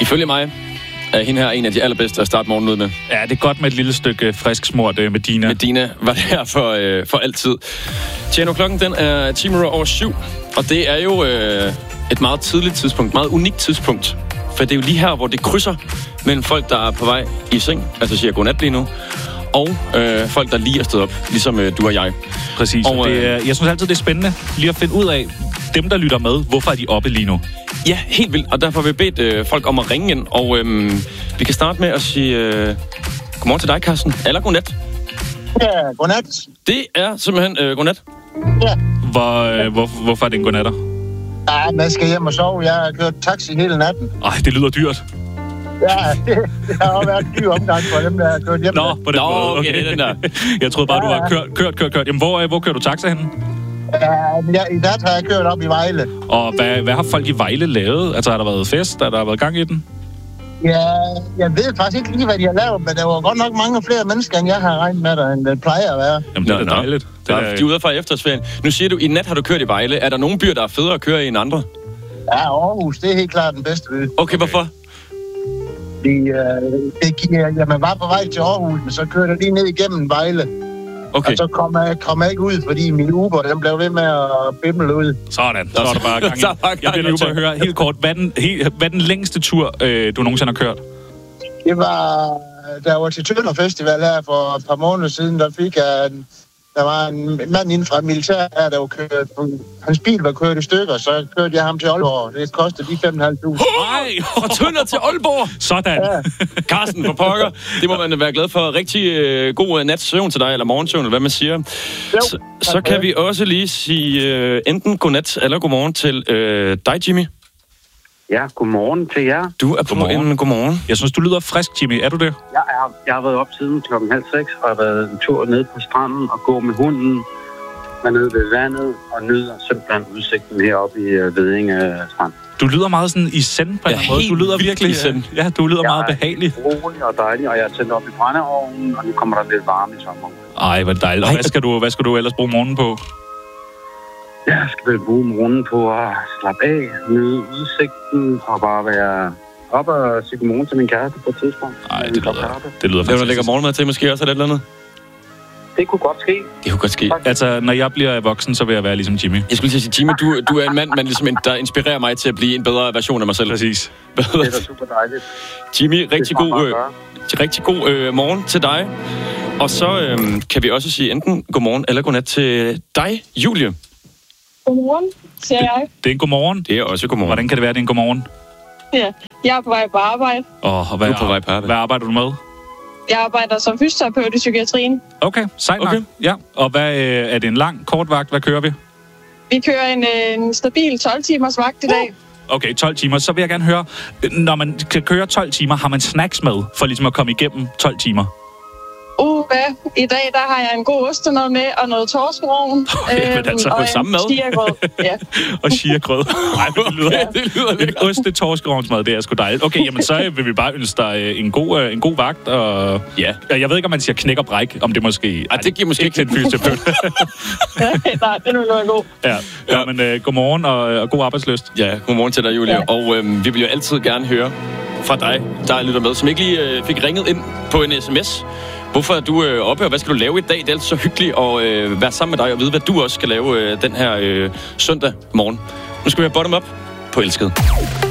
Ifølge mig er hende her en af de allerbedste at starte morgenen ud med. Ja, det er godt med et lille stykke frisk smurt Medina. Medina var der for altid. Tjeno, klokken den er 10 minutter over 7, og det er jo et meget tidligt tidspunkt, meget unikt tidspunkt. For det er jo lige her, hvor det krydser mellem folk, der er på vej i seng, altså siger godnat lige nu, og folk, der lige er stået op, ligesom du og jeg. Præcis, og jeg synes altid, det er spændende lige at finde ud af, dem, der lytter med, hvorfor er de oppe lige nu? Ja, helt vildt, og derfor har vi bedt folk om at ringe ind, og vi kan starte med at sige godmorgen til dig, Carsten, eller godnat. Ja, godnat. Det er simpelthen godnat. Ja. Hvorfor er det en godnatter? Ja, man skal hjem og sove. Jeg har kørt taxi hele natten. Ej, det lyder dyrt. Ja, det har også været en dyr omgang for dem, der har kørt hjem. Nå, på den måde. Okay, den der. Jeg troede bare, du har kørt. Jamen, hvor kører du taxa henne? Ja, i nat har jeg kørt op i Vejle. Og hvad har folk i Vejle lavet? Altså, har der været fest? Har der været gang i den? Ja, jeg ved faktisk ikke lige, hvad de har lavet, men der var godt nok mange flere mennesker, end jeg har regnet med dig, end det plejer at være. Jamen, det er dejligt. De er ude fra efterårsferien. Nu siger du, i nat har du kørt i Vejle. Er der nogle byer, der er federe at køre i end andre? Ja, Aarhus, det er helt klart den bedste by. Okay, hvorfor? Man var på vej til Aarhus, men så kørte jeg lige ned igennem Vejle. Okay. Og så kom jeg ikke ud, fordi min Uber, den blev ved med at bimle ud. Sådan, så er der bare gang i. Jeg bliver nødt til at høre helt kort, hvad er den længste tur, du nogensinde har kørt? Det var, der var til Tønder Festival her for et par måneder siden, der var en mand inden fra militær her, der var kørt, hans bil var kørt i stykker, så kørte jeg ham til Aalborg. Det kostede lige 5.500. Nej, fra Tønder til Aalborg! Sådan. Ja. Carsten, for pokker. Det må man være glad for. Rigtig god natsøvn til dig, eller morgensøvn, eller hvad man siger. Så kan vi også lige sige enten godnat eller godmorgen til dig, Jimmy. Ja, godmorgen til jer. Du er på godmorgen. Jeg synes, du lyder frisk, Jimmy. Er du det? Jeg har været op siden 5:30, og har været en tur ned på stranden og gå med hunden, nede ved vandet, og nyder simpelthen udsigten heroppe i Vedinge Strand. Du lyder meget sådan i send på en måde. Du lyder virkelig i send. Ja, du lyder meget behagelig. Rolig og dejlig, og jeg er tændt op i brændeovnen, og nu kommer der lidt varme i sommer. Ej, hvor dejligt. Og hvad skal du ellers bruge morgenen på? Jeg skal vel bruge morgenen på at slappe af, nyde udsigten og bare være op og sige godmorgen til min kæreste på et tidspunkt. Nej, det lyder fantastisk. Der lægger morgenmad til måske også, eller et eller andet? Det kunne godt ske. Det kunne godt ske. Altså, når jeg bliver voksen, så vil jeg være ligesom Jimmy. Jeg skulle sige, Jimmy, du er en mand, der inspirerer mig til at blive en bedre version af mig selv. Præcis. Det er da super dejligt. Jimmy, rigtig god morgen til dig. Og så kan vi også sige enten godmorgen eller godnat til dig, Julie. Godmorgen, siger jeg. Det er en godmorgen. Det er også godmorgen. Hvordan kan det være, det er en godmorgen? Ja, jeg er på vej på arbejde. Hvad arbejder du med? Jeg arbejder som fysioterapeut i psykiatrien. Okay, sejt nok. Ja. Og hvad er det en lang, kort vagt? Hvad kører vi? Vi kører en stabil 12-timers vagt i dag. Okay, 12 timer. Så vil jeg gerne høre, når man kan køre 12 timer, har man snacks med, for ligesom at komme igennem 12 timer? Hvad? I dag, der har jeg en god ostenad med, og noget torskerogn. Okay, men altså, og en chiagrød. Ja. Og chiagrød. Nej, det lyder lidt. Oste-torskerovnsmad, det er sgu dejligt. Okay, jamen så vil vi bare ønske dig en god vagt, og ja. Jeg ved ikke, om man siger knæk og bræk, om det måske... Ej, det giver måske ikke til en fysioterapeut. Nej, det vil være god. Ja, men godmorgen og god arbejdslyst. Ja, godmorgen til dig, Julia. Ja. Og vi vil jo altid gerne høre fra dig, der lytter med, som ikke lige fik ringet ind på en sms. Hvorfor er du oppe, og hvad skal du lave i dag? Det er altid så hyggeligt at være sammen med dig og vide, hvad du også skal lave den her søndag morgen. Nu skal vi have bottom up på Elsket.